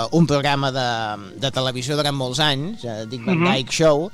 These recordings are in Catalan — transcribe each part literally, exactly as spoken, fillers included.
un programa de, de televisió durant molts anys, eh, Dick Van Dyke uh-huh. Show,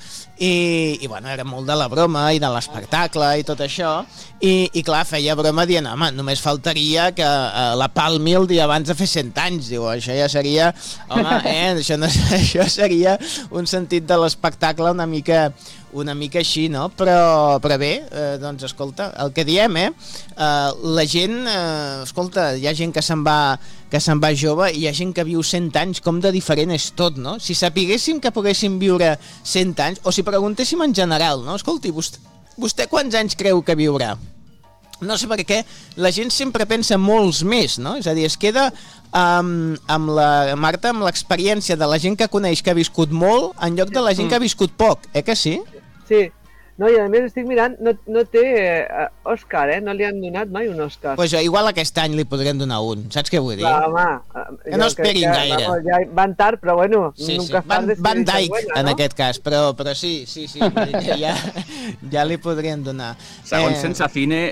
i, i bueno, era molt de la broma i de l'espectacle i tot això, i, i clar, feia broma dient, home, només faltaria que eh, la Palmi el dia abans de fer cent anys, diu, això ja seria, home, eh, això, no, això seria un sentit de l'espectacle una mica una mica així, no? Però, però bé, eh, doncs escolta, el que diem, eh? eh la gent, eh, escolta, hi ha gent que se'n va, que se'n va jove i hi ha gent que viu cent anys, com de diferent és tot, no? Si sapiguéssim que poguéssim viure cent anys, o si preguntéssim en general, no? Escolti, vostè, vostè quants anys creu que viurà? No sé per què, la gent sempre pensa molts més, no? És a dir, es queda um, amb la Marta, amb l'experiència de la gent que coneix que ha viscut molt, en lloc de la gent que ha viscut poc, eh que sí? Sí, no, i a més estic mirant, no, no té eh, Òscar, eh? No li han donat mai un Òscar. Pues igual aquest any li podrien donar un, saps què vull dir? Clar, home, que no esperin que, gaire. Vamos, ja van tard, però bueno, sí, nunca sí. Van, tarde. Van Dyke, bueno, en no? aquest cas, però, però sí, sí, sí, ja, ja li podrien donar. Segons eh... Sensacine,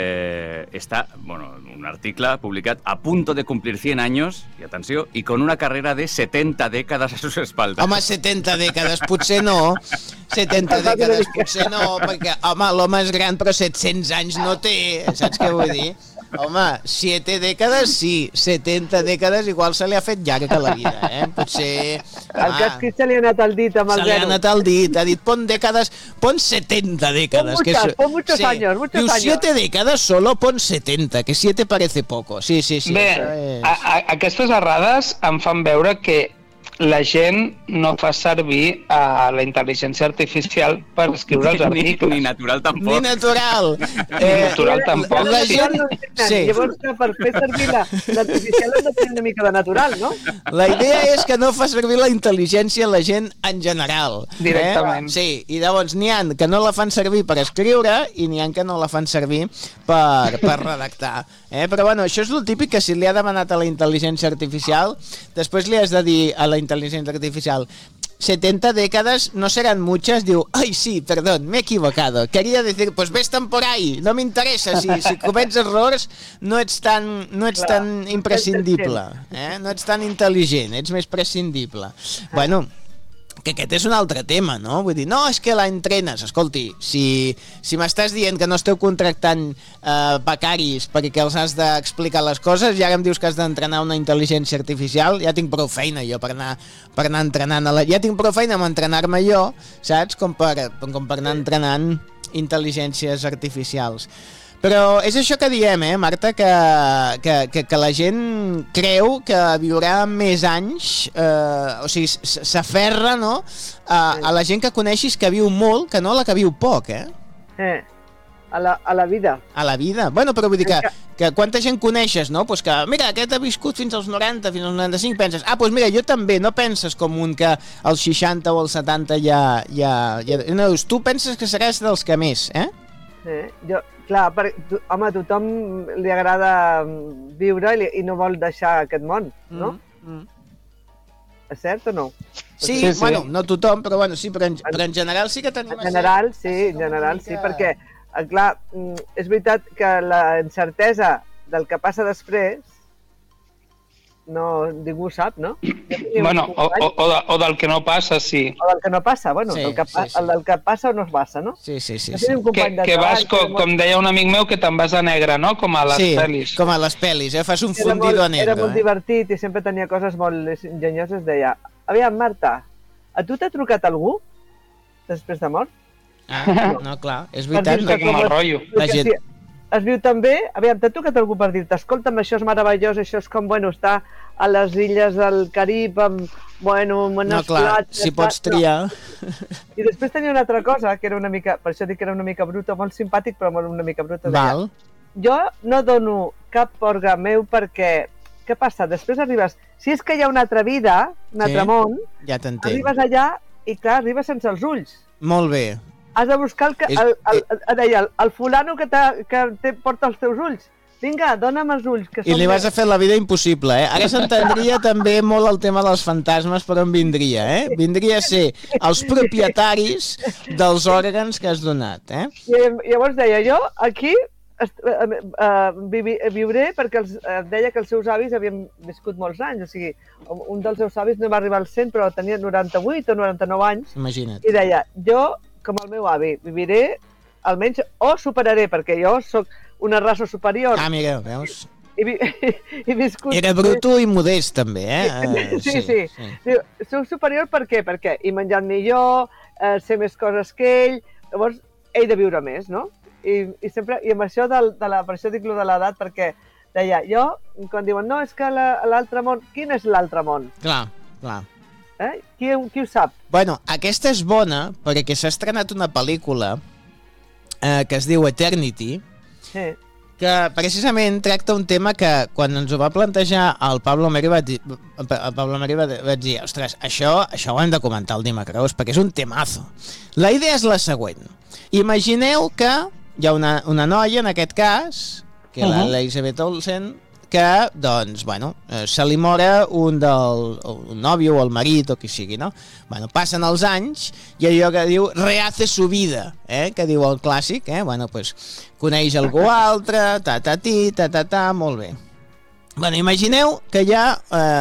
eh, està, bueno, un article publicat a punto de cumplir cien años, y atenció, y con una carrera de setenta décadas a sus espaldas. Home, setenta dècades, potser no. setenta dècades, potser no, perquè, home, l'home és gran, però set-cents anys no té, saps què vull dir? Home, siete dècades, sí, setenta dècades, igual se li ha fet llarga la vida, eh? Potser... El que ha escrit se li ha anat al dit amb el zero. Se li ha anat al dit, ha dit, pon dècades, pon setenta dècades. Pon muchas, pon muchos sí. años, muchos Diu, años. siete dècades, solo pon setenta, que siete parece poco. Sí, sí, sí. Bé, és... a, a, aquestes errades em fan veure que la gent no fa servir uh, la intel·ligència artificial per escriure els articles. Ni, ni natural tampoc. Ni natural. Ni eh, natural tampoc. La gent... Sí. Llavors, per fer servir l'artificial hem de tenir una mica de natural, no? La idea és que no fa servir la intel·ligència la gent en general. Directament. Eh? Sí, i llavors n'hi ha que no la fan servir per escriure i n'hi ha que no la fan servir per, per redactar. Eh? Però bueno, això és el típic que si li ha demanat a la intel·ligència artificial, després li has de dir a la intel·ligència artificial setenta décadas no serán muchas, diu, ay sí, perdón, me he equivocado, quería decir, pues ves por ahí, no me interesa, si, si comets errors no ets tan, no ets Clar, tan imprescindible, eh? No ets tan intel·ligent, ets més prescindible. Bueno, que aquest és un altre tema, no? Vull dir, no, és que l'entrenes. Escolti, si, si m'estàs dient que no esteu contractant eh, becaris perquè els has d'explicar les coses i ara em dius que has d'entrenar una intel·ligència artificial, ja tinc prou feina jo per anar, per anar entrenant. A la... Ja tinc prou feina amb entrenar-me jo, saps? Com per, com per anar entrenant intel·ligències artificials. Però és això que diem, eh, Marta, que, que, que, que la gent creu que viurà més anys, eh, o sigui, s'aferra, no?, a, a la gent que coneixis que viu molt, que no la que viu poc, eh? Eh, a la, a la vida. A la vida. Bueno, però vull dir que, que quanta gent coneixes, no? Pues que, mira, aquest ha viscut fins als noranta, fins als noranta-cinc, penses, ah, doncs mira, jo també, no penses com un que als seixanta o als setanta ja... ja, ja no, tu penses que seràs dels que més, eh? Eh, jo... Clar, per, tu, home, a tothom li agrada viure i, i no vol deixar aquest món, no? Mm, mm. És cert o no? Sí, sí, sí, bueno, no tothom, però bueno, sí, però en, però en general sí que tenim... En general, sí, en general sí, perquè, clar, és veritat que la incertesa del que passa després no, ningú sap, no? Bueno, o, o, o, de, o del que no passa, sí. O del que no passa, bueno, sí, el, que, sí, sí. el del que passa o no es passa, no? Sí, sí, sí. sí. Que, que vas, com, com deia un amic meu, que te'n vas a negre, no? Com a les sí, pel·lis. com a les pel·lis, eh? Fas un fundido a negre. Era molt eh? divertit i sempre tenia coses molt ingenioses. Deia, aviam, Marta, a tu t'ha trucat algú després de mort? Ah, no, no clar, és veritat. No, com el rotllo. La gent... Es viu també, aviam, t'ha trucat algú per dir-te, escolta'm, això és meravellós, això és com, bueno, està a les illes del Carib, amb, bueno, amb unes no, clar, platges... si pots triar... No. I després tenia una altra cosa, que era una mica, per això dic que era una mica bruta, molt simpàtic, però molt una mica bruta. Val. Deia, jo no dono cap orga meu perquè, què passa? Després arribes, si és que hi ha una altra vida, un altre sí, món, ja arribes allà i, clar, arribes sense els ulls. Molt bé. Has de buscar el, que, el, el, el, el, el, el fulano que, que te porta els teus ulls. Vinga, dona'm els ulls. Que I li vas a fer la vida impossible, eh? Ara s'entendria també molt el tema dels fantasmes, però on vindria, eh? Vindria a ser els propietaris dels òrgans que has donat, eh? I llavors deia, jo aquí est, uh, uh, vivi, viuré perquè els, uh, deia que els seus avis havien viscut molts anys, o sigui, un dels seus avis no va arribar als cent, però tenia noranta-vuit o noranta-nou anys. Imagina't. I deia, jo, com el meu avi, viviré almenys, o superaré, perquè jo sóc una raça superior. Ah, mira, veus? I, vi, i viscut... Era bruto i modest, també, eh? Uh, sí, sí. sí. sí. Soc superior per què? Perquè he menjat millor, eh, sé més coses que ell, llavors he de viure més, no? I, i sempre, i amb això de, de la, per això dic lo de l'edat, perquè deia, jo, quan diuen, no, és que l'altre món, quin és l'altre món? Clar, clar. Eh? Qui, qui ho sap? Bueno, aquesta és bona perquè s'ha estrenat una pel·lícula eh, que es diu Eternity, Sí. que precisament tracta un tema que quan ens ho va plantejar el Pablo Meri va dir, el Pablo Meri va dir, ostres, això, això ho hem de comentar al Dimacreus perquè és un temazo. La idea és la següent. Imagineu que hi ha una, una noia, en aquest cas, que uh -huh. l'Elisabeth Olsen, que, doncs, bueno, se li mora un del un nòvio o el marit o qui sigui, no? Bueno, passen els anys i allò que diu rehace su vida, eh? Que diu el clàssic, eh? Bueno, pues, coneix algú altre, ta-ta-ti, ta-ta-ta, molt bé. Bueno, imagineu que ja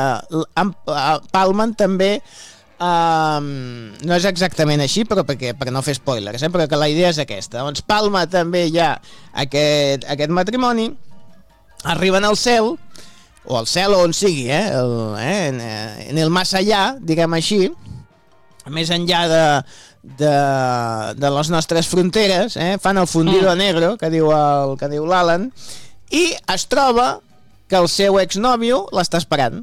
eh, palmen també, eh, no és exactament així, però perquè, per no fer spoilers, eh? Però que la idea és aquesta. Doncs palma també ja aquest, aquest matrimoni, arriben al cel, o al cel o on sigui, eh? El, eh? En, en el más allà, diguem així, més enllà de, de, de les nostres fronteres, eh? Fan el fundido mm. negro, que diu el, que diu l'Alan, i es troba que el seu exnòvio l'està esperant.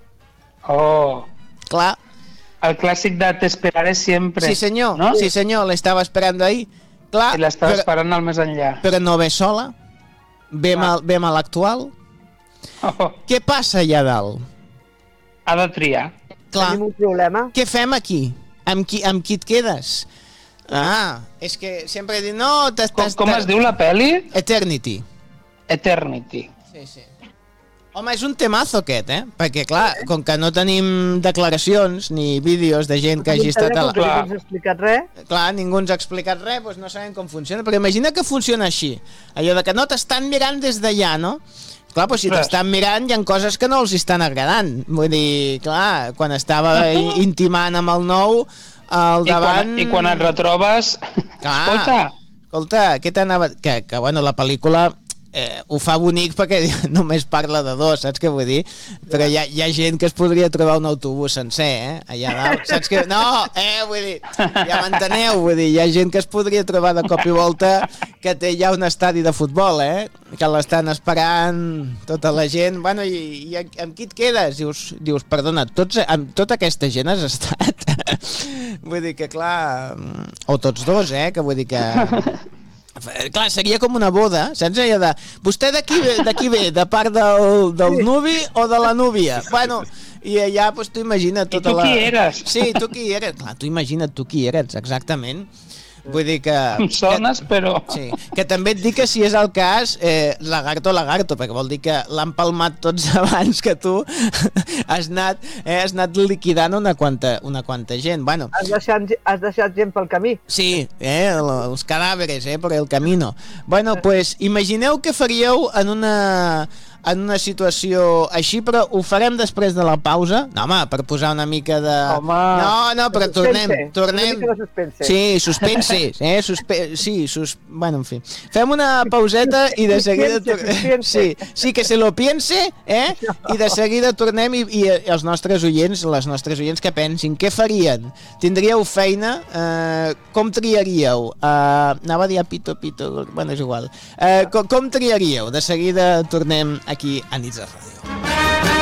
Oh. Clar. El clàssic de t'esperaré sempre. Sí, senyor, ¿no? sí, senyor, l'estava esperant ahir. Clar, I l'estava però, esperant al més enllà. Però no ve sola. Ve, ah. mal, ve mal actual. Oh. Què passa allà dalt? Ha de triar. Clar. Tenim un problema. Què fem aquí? Amb qui, amb qui et quedes? Ah, és que sempre he dit, no... Com, com es diu la peli? Eternity. Eternity. Sí, sí. Home, és un temazo aquest, eh? Perquè, clar, com que no tenim declaracions ni vídeos de gent que hagi estat a la... Clar. No ens ha explicat res. Clar, ningú ens ha explicat res, doncs no sabem com funciona. Però imagina que funciona així. Allò de que no t'estan mirant des d'allà, no? Clar, doncs si t'estan mirant hi ha coses que no els estan agradant. Vull dir, clar, quan estava intimant amb el nou, al davant... I quan, i quan et retrobes... Clar, escolta, escolta, què t'anava... Que, que, bueno, la pel·lícula... Eh, ho fa bonic perquè només parla de dos, saps què vull dir? Però hi ha, hi ha gent que es podria trobar un autobús sencer, eh? Allà dalt, saps què? No, eh, vull dir, ja m'enteneu, vull dir, hi ha gent que es podria trobar de cop i volta que té ja un estadi de futbol, eh? Que l'estan esperant tota la gent, bueno, i, i amb qui et quedes? Dius, dius perdona, tots, amb tota aquesta gent has estat? Vull dir que, clar, o tots dos, eh? Que vull dir que... Clar, seria com una boda, saps allò de... Vostè d'aquí d'aquí ve, de part del, del nuvi o de la núvia? Bueno, i allà doncs, tu imagina't tota la... I tu qui eres? Sí, tu qui eres. Clar, tu imagina't tu qui eres, exactament. Vull dir que... Em sones, que, però... Sí, que també et dic que si és el cas, eh, lagarto, lagarto, perquè vol dir que l'han palmat tots abans que tu has anat, eh, has anat liquidant una quanta, una quanta gent. Bueno, has, deixat, has deixat gent pel camí. Sí, eh, els cadàveres, eh, per el camino. Bueno, pues imagineu què faríeu en una... en una situació així, però ho farem després de la pausa. No, home, per posar una mica de... Home, no, no, però tornem, tornem... Una mica de suspense. Sí, suspense, eh, suspe... sí, sus... bueno, en fi. Fem una pauseta i de seguida... Tor... Sí, sí, que se lo piense, eh, i de seguida tornem i, i els nostres oients, les nostres oients que pensin, què farien? Tindríeu feina? Eh, com triaríeu? Eh, anava a dir a pito, pito, bueno, és igual. Eh, com, com triaríeu? De seguida tornem aquí a Nits de Ràdio.